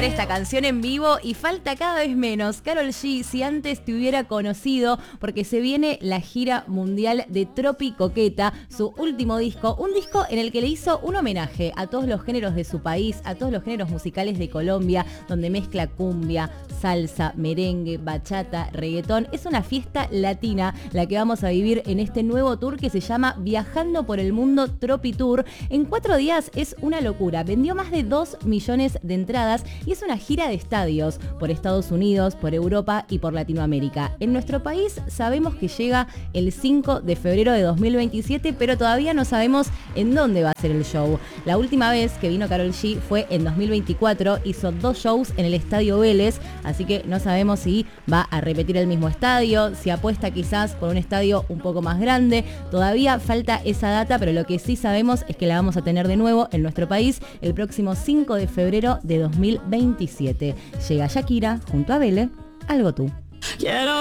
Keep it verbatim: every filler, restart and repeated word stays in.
tocar esta canción en vivo y falta cada vez menos. Karol G, si antes te hubiera conocido, porque se viene la gira mundial de Tropi Coqueta, su último disco, un disco en el que le hizo un homenaje a todos los géneros de su país, a todos los géneros musicales de Colombia, donde mezcla cumbia, salsa, merengue, bachata, reggaetón. Es una fiesta latina la que vamos a vivir en este nuevo tour que se llama Viajando por el Mundo Tropi Tour. En cuatro días es una locura. Vendió más de dos millones de entradas y es una gira de estadios por Estados Unidos, por Europa y por Latinoamérica. En nuestro país sabemos que llega el cinco de febrero de dos mil veintisiete, pero todavía no sabemos en dónde va a ser el show. La última vez que vino Karol G fue en dos mil veinticuatro, hizo dos shows en el Estadio Vélez, así que no sabemos si va a repetir el mismo estadio, si apuesta quizás por un estadio un poco más grande. Todavía falta esa data, pero lo que sí sabemos es que la vamos a tener de nuevo en nuestro país el próximo cinco de febrero de dos mil veintisiete. Llega Shakira junto a Bele, Algo Tú. Quiero